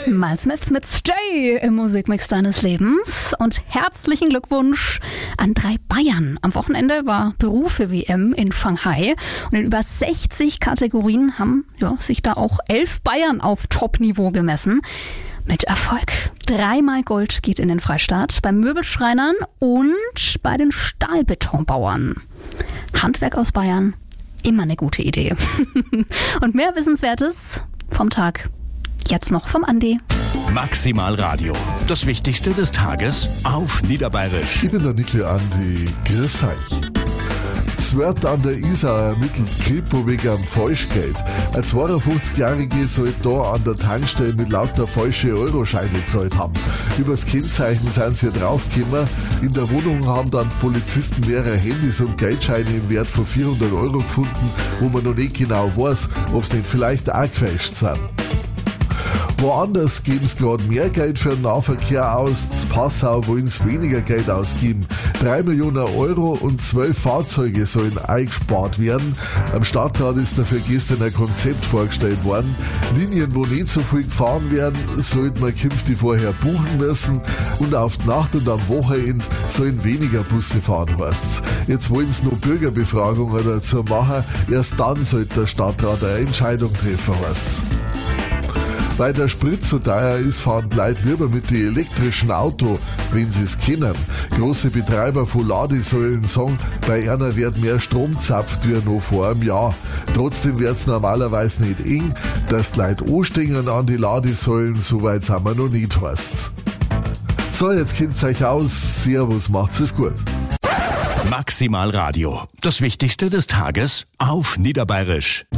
Miles Smith mit Stay im Musikmix deines Lebens und herzlichen Glückwunsch an 3 Bayern. Am Wochenende war Berufe-WM in Shanghai und in über 60 Kategorien haben sich da auch 11 Bayern auf Top-Niveau gemessen. Mit Erfolg. 3-mal Gold geht in den Freistaat, bei Möbelschreinern und bei den Stahlbetonbauern. Handwerk aus Bayern, immer eine gute Idee. Und mehr Wissenswertes vom Tag. Jetzt noch vom Andi. Maximal Radio. Das Wichtigste des Tages auf Niederbayerisch. Ich bin der Nikli Andi. Grüß euch. Zwört an der Isar ermittelt Kripo wegen am Falschgeld. Ein 52-Jähriger soll da an der Tankstelle mit lauter falsche Euroscheine gezahlt haben. Übers Kennzeichen sind sie draufgekommen. In der Wohnung haben dann Polizisten mehrere Handys und Geldscheine im Wert von 400 Euro gefunden, wo man noch nicht genau weiß, ob sie nicht vielleicht auch gefälscht sind. Woanders geben sie gerade mehr Geld für den Nahverkehr aus. Z Passau wollen sie weniger Geld ausgeben. 3 Millionen Euro und 12 Fahrzeuge sollen eingespart werden. Am Stadtrat ist dafür gestern ein Konzept vorgestellt worden. Linien, wo nicht so viel gefahren werden, sollte man künftig vorher buchen müssen. Und auf die Nacht und am Wochenende sollen weniger Busse fahren, heißt's. Jetzt wollen sie noch Bürgerbefragungen dazu machen. Erst dann sollte der Stadtrat eine Entscheidung treffen, heißt's. Weil der Sprit so teuer ist, fahren die Leute lieber mit den elektrischen Auto, wenn sie es kennen. Große Betreiber von Ladesäulen sagen, bei einer wird mehr Strom gezapft wie noch vor einem Jahr. Trotzdem wird es normalerweise nicht eng, dass die Leute anstehen an die Ladesäulen, so weit sind wir noch nicht, heißt's. So, jetzt kennt's euch aus. Servus, macht's es gut. Maximal Radio. Das Wichtigste des Tages auf Niederbayerisch.